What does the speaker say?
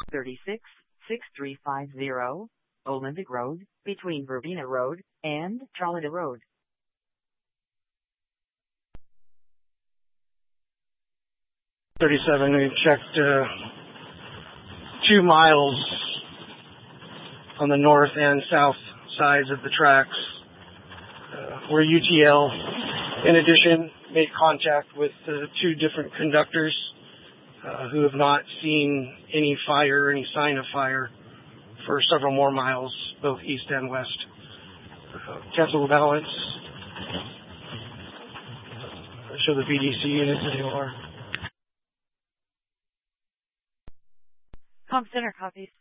366350 Olympic Road, between Verbena Road and Cholada Road. 37, we checked 2 miles on the north and south sides of the tracks where UTL, in addition, made contact with 2 different conductors who have not seen any fire, any sign of fire for several more miles, both east and west. Cancel balance. Show the BDC units that they are. Com Center copies.